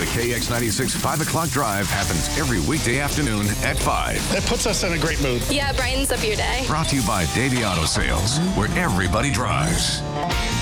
KX96 5 o'clock drive happens every weekday afternoon at 5. That puts us in a great mood. Yeah, it brightens up your day. Brought to you by Davey Auto Sales, where everybody drives.